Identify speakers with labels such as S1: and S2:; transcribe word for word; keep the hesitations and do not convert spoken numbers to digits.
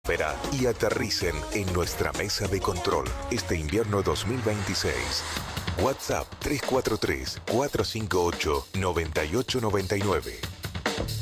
S1: Verá y aterricen en nuestra mesa de control este invierno dos mil veintiséis. WhatsApp tres cuatro tres, cuatro cinco ocho, nueve ocho nueve nueve.